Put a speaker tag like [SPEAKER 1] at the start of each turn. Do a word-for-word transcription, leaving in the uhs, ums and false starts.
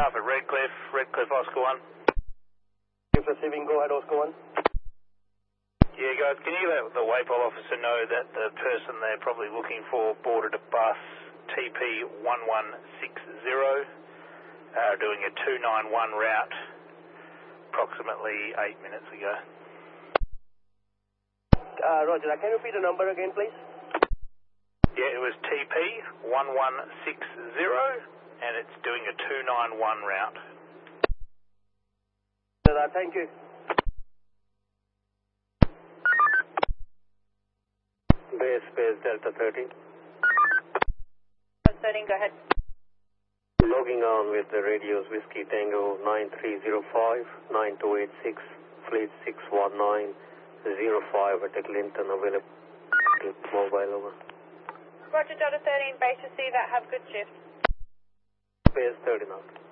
[SPEAKER 1] Alpha Redcliffe, Redcliffe Oscar one.
[SPEAKER 2] If receiving, go ahead, Oscar one.
[SPEAKER 1] Yeah, guys, can you let the Waypol officer know that the person they're probably looking for boarded a bus T P one one six zero, uh, doing a two nine one route approximately eight minutes ago.
[SPEAKER 2] Uh, Roger, can you repeat the number again, please?
[SPEAKER 1] Yeah, it was T P one one six zero, and it's doing a two nine one route.
[SPEAKER 2] Uh, thank you. Base, base, Delta thirteen.
[SPEAKER 3] thirteen, go ahead.
[SPEAKER 2] Logging on with the radios Whiskey Tango nine three zero five, nine two eight six, fleet six one nine zero five at Clinton, available. Mobile over.
[SPEAKER 3] Roger, Delta thirteen, base to see that, have good shift.
[SPEAKER 2] Base thirteen out.